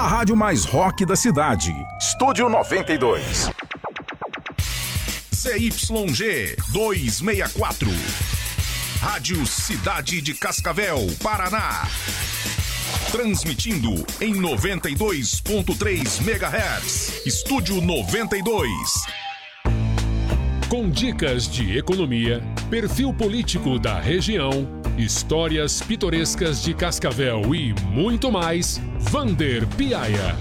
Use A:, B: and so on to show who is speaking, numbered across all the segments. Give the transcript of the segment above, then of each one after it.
A: A rádio mais rock da cidade. Estúdio 92. CYG 264. Rádio Cidade de Cascavel, Paraná. Transmitindo em 92.3 MHz. Estúdio 92.
B: Com dicas de economia, perfil político da região, histórias pitorescas de Cascavel e muito mais, Vander Piaia.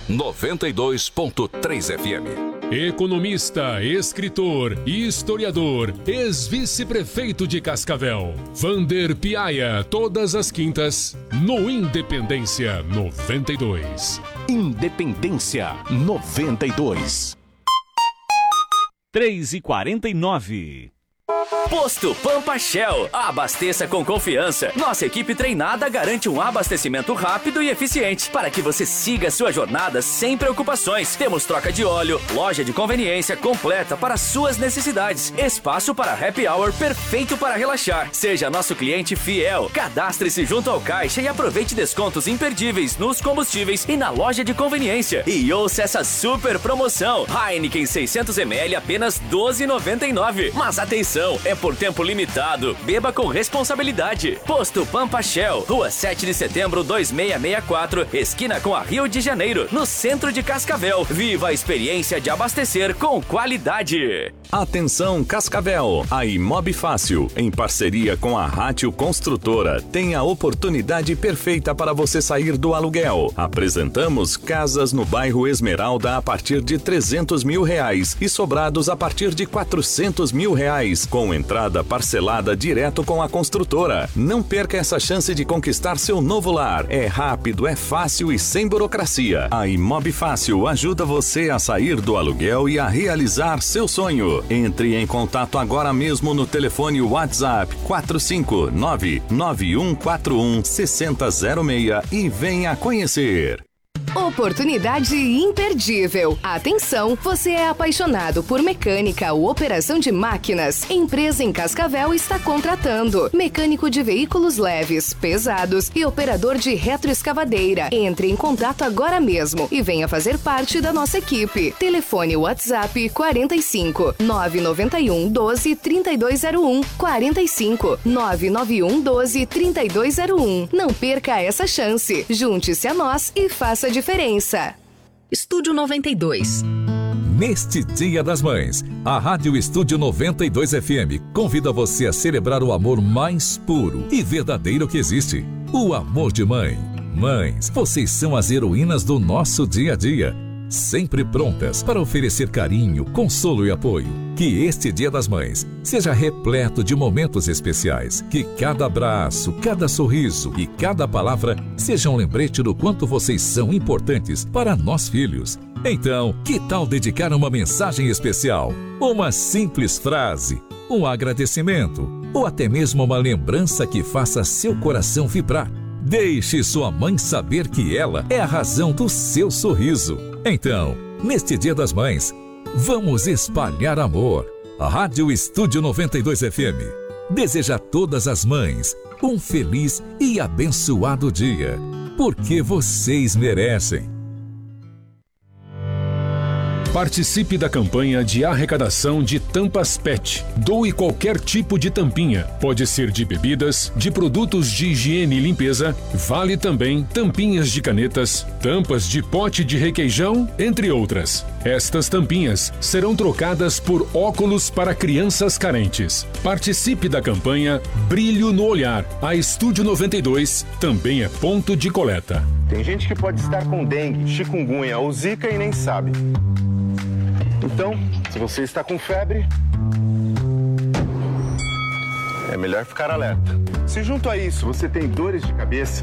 C: 92.3 FM.
B: Economista, escritor e historiador, ex-vice-prefeito de Cascavel, Vander Piaia, todas as quintas, no Independência 92.
A: Independência 92.
D: 3h49.
E: Posto Pampa Shell. Abasteça com confiança. Nossa equipe treinada garante um abastecimento rápido e eficiente para que você siga sua jornada sem preocupações. Temos troca de óleo, loja de conveniência completa para suas necessidades, espaço para happy hour perfeito para relaxar. Seja nosso cliente fiel. Cadastre-se junto ao caixa e aproveite descontos imperdíveis nos combustíveis e na loja de conveniência. E ouça essa super promoção. Heineken 600ml apenas R$ 12,99. Mas atenção, é por tempo limitado. Beba com responsabilidade. Posto Pampa Shell, Rua 7 de Setembro 2664, esquina com a Rio de Janeiro, no centro de Cascavel. Viva a experiência de abastecer com qualidade.
C: Atenção Cascavel, a Imob Fácil, em parceria com a Rátio Construtora, tem a oportunidade perfeita para você sair do aluguel. Apresentamos casas no bairro Esmeralda a partir de R$300 mil e sobrados a partir de R$400 mil, com entrada parcelada direto com a construtora. Não perca essa chance de conquistar seu novo lar. É rápido, é fácil e sem burocracia. A Imob Fácil ajuda você a sair do aluguel e a realizar seu sonho. Entre em contato agora mesmo no telefone WhatsApp 459-9141-6006 e venha conhecer.
F: Oportunidade imperdível. Atenção, você é apaixonado por mecânica ou operação de máquinas? Empresa em Cascavel está contratando mecânico de veículos leves, pesados e operador de retroescavadeira. Entre em contato agora mesmo e venha fazer parte da nossa equipe. Telefone WhatsApp 45 991 12 3201 45 991 12 3201. Não perca essa chance. Junte-se a nós e faça a diferença.
G: Estúdio 92.
H: Neste Dia das Mães, a Rádio Estúdio 92 FM convida você a celebrar o amor mais puro e verdadeiro que existe, o amor de mãe. Mães, vocês são as heroínas do nosso dia a dia, sempre prontas para oferecer carinho, consolo e apoio. Que este Dia das Mães seja repleto de momentos especiais. Que cada abraço, cada sorriso e cada palavra seja um lembrete do quanto vocês são importantes para nós filhos. Então, que tal dedicar uma mensagem especial? Uma simples frase, um agradecimento ou até mesmo uma lembrança que faça seu coração vibrar? Deixe sua mãe saber que ela é a razão do seu sorriso. Então, neste Dia das Mães, vamos espalhar amor. A Rádio Estúdio 92 FM deseja a todas as mães um feliz e abençoado dia, porque vocês merecem.
B: Participe da campanha de arrecadação de tampas PET. Doe qualquer tipo de tampinha. Pode ser de bebidas, de produtos de higiene e limpeza. Vale também tampinhas de canetas, tampas de pote de requeijão, entre outras. Estas tampinhas serão trocadas por óculos para crianças carentes. Participe da campanha Brilho no Olhar. A Estúdio 92 também é ponto de coleta.
I: Tem gente que pode estar com dengue, chikungunya ou zika e nem sabe. Então, se você está com febre, é melhor ficar alerta. Se junto a isso você tem dores de cabeça,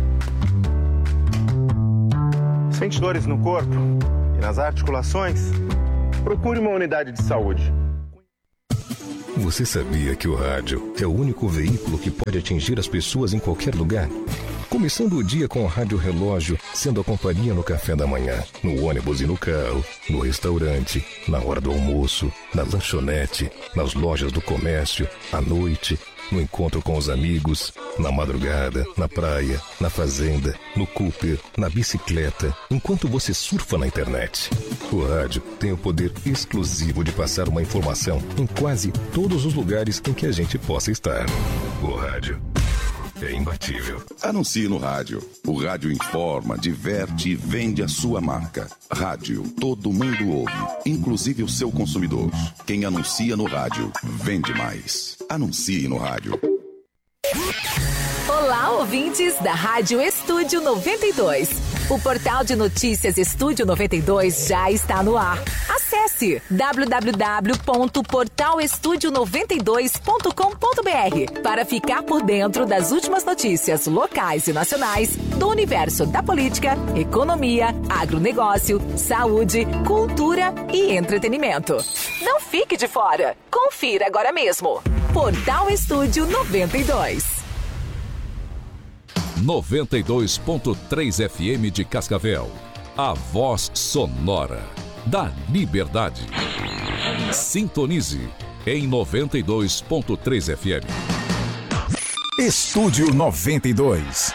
I: sente dores no corpo e nas articulações, procure uma unidade de saúde.
J: Você sabia que o rádio é o único veículo que pode atingir as pessoas em qualquer lugar? Começando o dia com o rádio relógio, sendo a companhia no café da manhã, no ônibus e no carro, no restaurante, na hora do almoço, na lanchonete, nas lojas do comércio, à noite, no encontro com os amigos, na madrugada, na praia, na fazenda, no Cooper, na bicicleta, enquanto você surfa na internet. O rádio tem o poder exclusivo de passar uma informação em quase todos os lugares em que a gente possa estar. O rádio é imbatível.
K: Anuncie no rádio. O rádio informa, diverte e vende a sua marca. Rádio, todo mundo ouve, inclusive o seu consumidor. Quem anuncia no rádio, vende mais. Anuncie no rádio.
L: Olá, ouvintes da Rádio Estúdio 92. O portal de notícias Estúdio 92 já está no ar. Acesse www.portalestudio92.com.br para ficar por dentro das últimas notícias locais e nacionais do universo da política, economia, agronegócio, saúde, cultura e entretenimento. Não fique de fora. Confira agora mesmo. Portal Estúdio 92.
H: 92.3 FM de Cascavel. A voz sonora da liberdade. Sintonize em 92.3 FM.
A: Estúdio 92.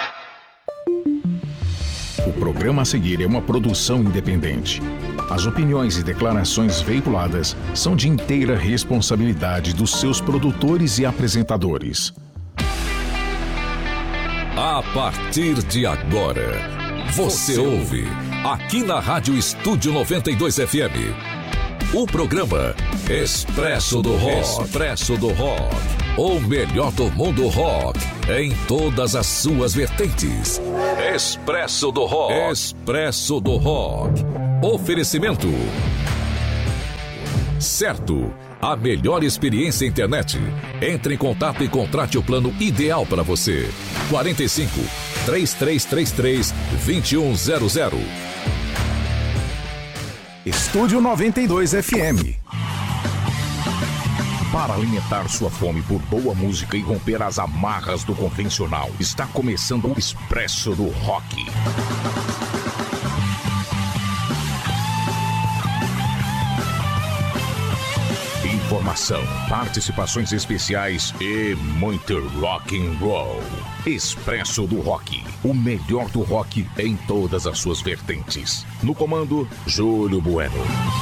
A: O programa a seguir é uma produção independente. As opiniões e declarações veiculadas são de inteira responsabilidade dos seus produtores e apresentadores.
H: A partir de agora, você ouve, aqui na Rádio Estúdio 92 FM, o programa Expresso do Rock. Expresso do Rock. O melhor do mundo rock, em todas as suas vertentes. Expresso do Rock. Expresso do Rock. Oferecimento. Certo. A melhor experiência internet. Entre em contato e contrate o plano ideal para você. 45 3333 2100.
A: Estúdio 92 FM. Para alimentar sua fome por boa música e romper as amarras do convencional, está começando o Expresso do Rock. Informação, participações especiais e muito rock and roll. Expresso do Rock, o melhor do rock em todas as suas vertentes. No comando, Júlio Bueno.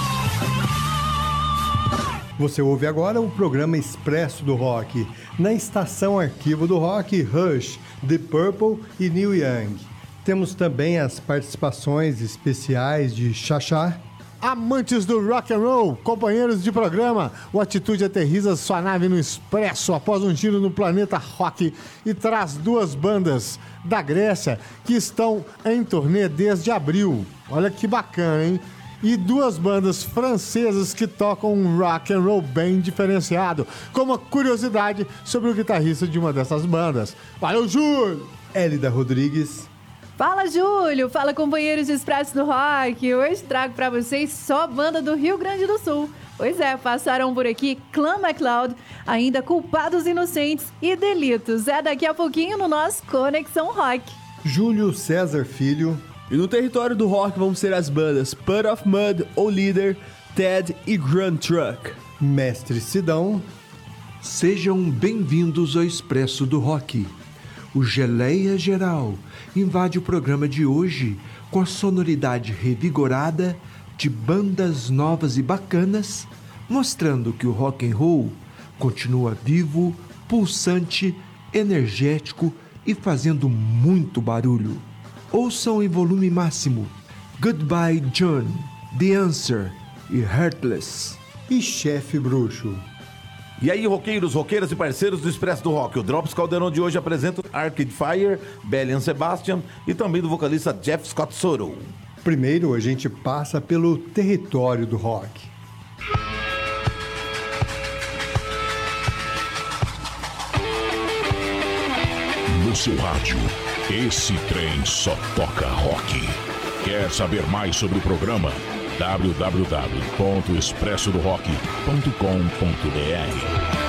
M: Você ouve agora o programa Expresso do Rock, na estação Arquivo do Rock, Rush, The Purple e Neil Young. Temos também as participações especiais de Xaxá.
N: Amantes do rock and roll, companheiros de programa, o Atitude aterriza sua nave no Expresso após um giro no planeta rock e traz duas bandas da Grécia que estão em turnê desde abril. Olha que bacana, hein? E duas bandas francesas que tocam um rock and roll bem diferenciado, com uma curiosidade sobre o guitarrista de uma dessas bandas. Valeu, Júlio!
M: Hélida Rodrigues.
O: Fala, Júlio! Fala, companheiros de Expresso do Rock! Hoje trago pra vocês só banda do Rio Grande do Sul. Pois é, passaram por aqui Clan MacLeod, ainda Culpados Inocentes e Delitos. É daqui a pouquinho no nosso Conexão Rock.
M: Júlio César Filho.
P: E no território do rock vão ser as bandas Pot of Mud, O Leader, Ted e Grand Truck.
M: Mestre Sidão.
Q: Sejam bem-vindos ao Expresso do Rock. O Geleia Geral invade o programa de hoje com a sonoridade revigorada de bandas novas e bacanas, mostrando que o rock and roll continua vivo, pulsante, energético e fazendo muito barulho. Ouçam em volume máximo Goodbye John, The Answer e Heartless.
M: E Chefe Bruxo.
R: E aí, roqueiros, roqueiras e parceiros do Expresso do Rock, o Drops Caldeirão de hoje apresenta Arcade Fire, Belly & Sebastian e também do vocalista Jeff Scott Soto.
M: Primeiro, a gente passa pelo território do rock.
A: No seu rádio, esse trem só toca rock. Quer saber mais sobre o programa? www.expressodorock.com.br